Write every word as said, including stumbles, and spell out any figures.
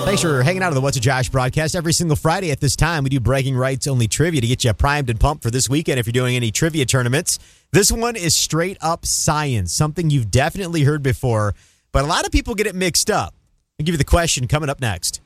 Thanks for hanging out on the What's a Josh broadcast. Every single Friday at this time, we do bragging rights only trivia to get you primed and pumped for this weekend if you're doing any trivia tournaments. This one is straight up science, something you've definitely heard before, but a lot of people get it mixed up. I'll give you the question coming up next.